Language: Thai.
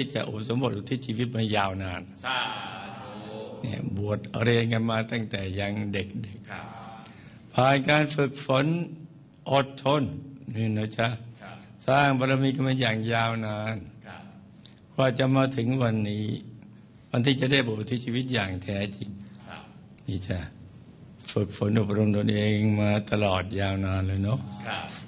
จะอุปสมบทอุทิศชีวิตมายาวนานสาธุเนี่ยบวชเรียนกันมาตั้งแต่ยังเด็กๆผ่านการฝึกฝนอดทนนี่นะจ๊ะสร้างบารมีกันมาอย่างยาวนานกว่าจะมาถึงวันนี้วันที่จะได้บวชอุทิศชีวิตอย่างแท้จริงนี่จ้ะฝึกฝนอบรมตนเองมาตลอดยาวนานเลยเนาะ